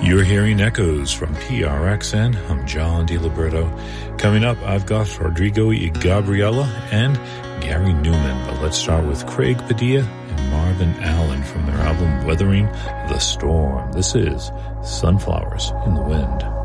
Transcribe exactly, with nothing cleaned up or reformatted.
You're hearing echoes from P R X N. I'm John DiLiberto. Coming up, I've got Rodrigo y Gabriela and Gary Newman. But let's start with Craig Padilla and Marvin Allen from their album Weathering the Storm. This is Sunflowers in the Wind.